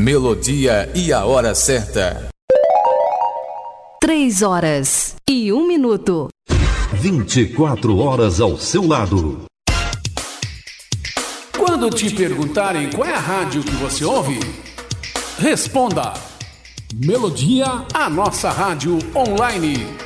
Melodia e a hora certa. 3h01. 24 horas ao seu lado. Quando te perguntarem qual é a rádio que você ouve, responda: Melodia, a nossa rádio online.